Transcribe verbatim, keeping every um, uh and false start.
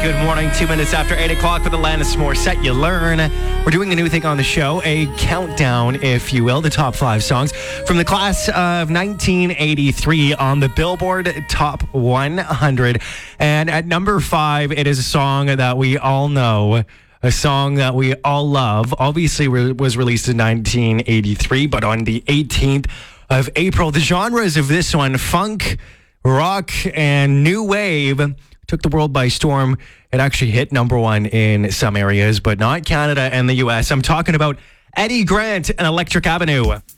good morning. Two minutes after eight o'clock with Alanis Morissette, you learn. We're doing a new thing on the show, a countdown, if you will, the top five songs from the class of nineteen eighty-three on the Billboard Top one hundred. And at number five, it is a song that we all know, a song that we all love. Obviously, re- was released in nineteen eighty-three, but on the eighteenth of April, the genres of this one, funk, rock, and new wave, took the world by storm. It actually hit number one in some areas, but not Canada and the U S. I'm talking about Eddie Grant and Electric Avenue.